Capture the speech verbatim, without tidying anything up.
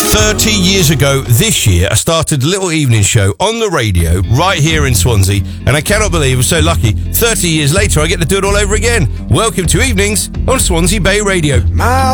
thirty years ago this year, I started a little evening show on the radio right here in Swansea, and I cannot believe I'm so lucky. thirty years later, I get to do it all over again. Welcome to Evenings on Swansea Bay Radio. My